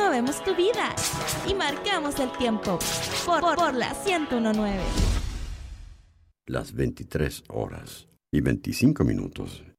movemos tu vida y marcamos el tiempo por la 101.9. Las 23 horas y 25 minutos